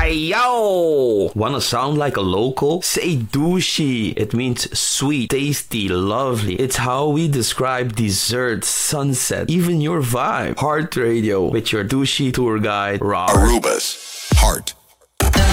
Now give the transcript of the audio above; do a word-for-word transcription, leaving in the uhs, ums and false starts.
yo! Wanna sound like a local? Say douchey. It means sweet, tasty, lovely. It's how we describe dessert, sunset, even your vibe. Heart Radio with your douchey tour guide, Rob. Aruba's Heart